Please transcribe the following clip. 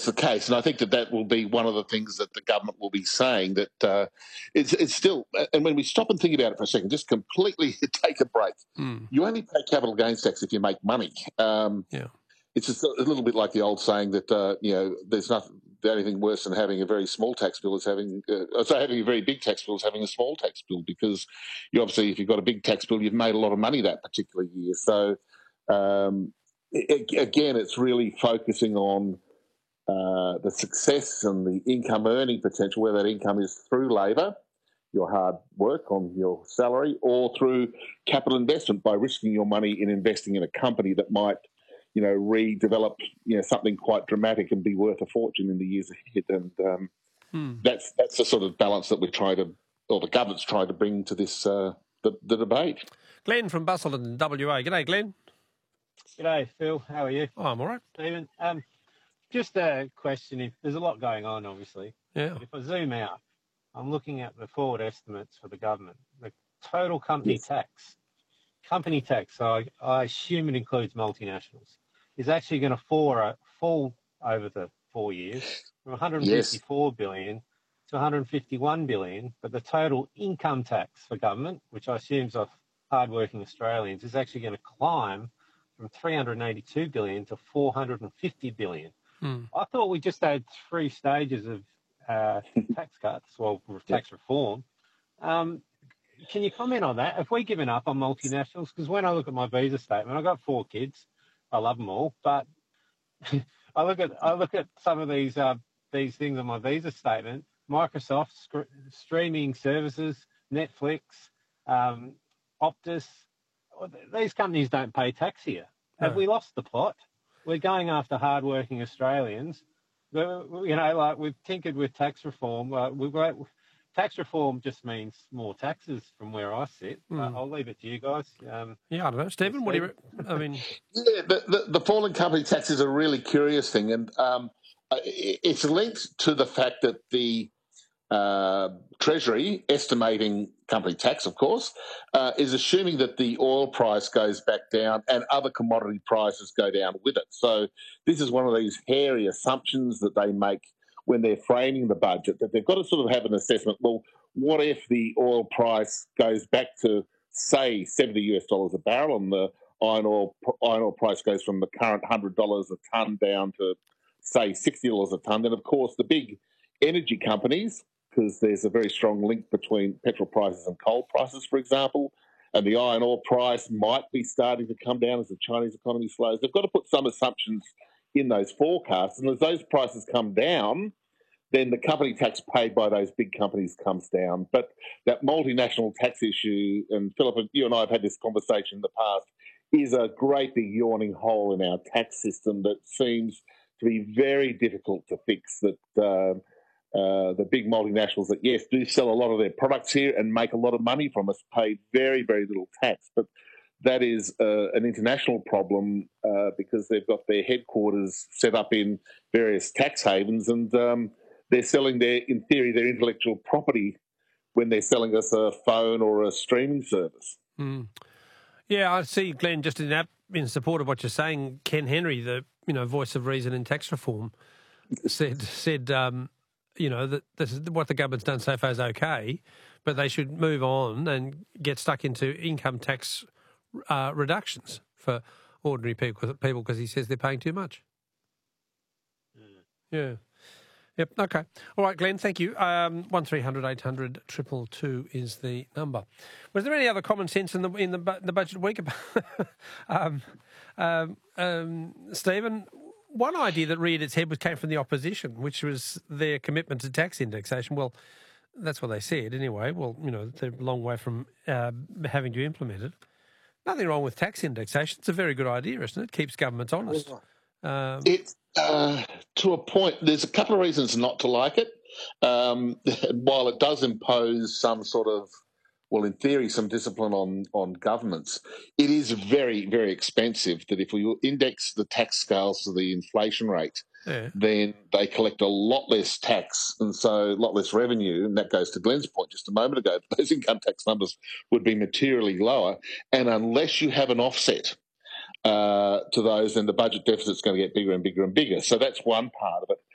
that's the case, and I think that will be one of the things that the government will be saying, that it's still. And when we stop and think about it for a second, just completely take a break. You only pay capital gains tax if you make money. It's just a little bit like the old saying that there's nothing. The only thing worse than having a very small tax bill is having a very big tax bill is having a small tax bill, because you obviously, if you've got a big tax bill, you've made a lot of money that particular year. So again, it's really focusing on the success and the income earning potential, where that income is through labour, your hard work on your salary, or through capital investment by risking your money in investing in a company that might redevelop something quite dramatic and be worth a fortune in the years ahead. And that's the sort of balance that the government's tried to bring to this the debate. Glenn from Busselton, WA. G'day, Glenn. G'day, Phil. How are you? Oh, I'm all right. Stephen, just a question. If there's a lot going on, obviously. Yeah. But if I zoom out, I'm looking at the forward estimates for the government. The total company tax, so I assume it includes multinationals, is actually going to fall over the 4 years from 154 billion to 151 billion. But the total income tax for government, which I assume is of hardworking Australians, is actually going to climb from 382 billion to 450 billion. I thought we just had 3 stages of tax cuts, tax reform. Can you comment on that? Have we given up on multinationals? Because when I look at my visa statement, I've got 4 kids. I love them all, but I look at some of these things on my visa statement. Microsoft streaming services, Netflix, Optus. These companies don't pay tax here. Have we lost the plot? We're going after hardworking Australians. We've tinkered with tax reform. Tax reform just means more taxes from where I sit. I'll leave it to you guys. I don't know. Stephen, what do you... I mean... Yeah, the falling company tax is a really curious thing, and it's linked to the fact that the Treasury, estimating company tax, of course, is assuming that the oil price goes back down and other commodity prices go down with it. So this is one of these hairy assumptions that they make when they're framing the budget, that they've got to sort of have an assessment. Well, what if the oil price goes back to, say, $70 a barrel, and the iron oil price goes from the current $100 a tonne down to, say, $60 a tonne? Then, of course, the big energy companies, because there's a very strong link between petrol prices and coal prices, for example, and the iron ore price might be starting to come down as the Chinese economy slows. They've got to put some assumptions in those forecasts, and as those prices come down, then the company tax paid by those big companies comes down. But that multinational tax issue, and Philip, you and I have had this conversation in the past, is a great big yawning hole in our tax system that seems to be very difficult to fix. That the big multinationals that, yes, do sell a lot of their products here and make a lot of money from us, pay very, very little tax. But that is an international problem because they've got their headquarters set up in various tax havens, and they're selling in theory, their intellectual property when they're selling us a phone or a streaming service. Yeah, I see, Glenn, just in support of what you're saying, Ken Henry, the voice of reason in tax reform, said that this is what the government's done so far is okay, but they should move on and get stuck into income tax reductions for ordinary people because he says they're paying too much. Yeah. Yep. Okay. All right, Glenn. Thank you. 1300 800 222 is the number. Was there any other common sense in the budget week? Stephen, one idea that reared its head came from the opposition, which was their commitment to tax indexation. Well, that's what they said anyway. Well, they're a long way from having to implement it. Nothing wrong with tax indexation. It's a very good idea, isn't it? Keeps governments honest. It's to a point. There's a couple of reasons not to like it. While it does impose some sort of, well, in theory, some discipline on governments, it is very, very expensive. That if we index the tax scales to the inflation rate, then they collect a lot less tax and so a lot less revenue. And that goes to Glenn's point just a moment ago. Those income tax numbers would be materially lower. And unless you have an offset to those, then the budget deficit's going to get bigger and bigger and bigger. So that's one part of it.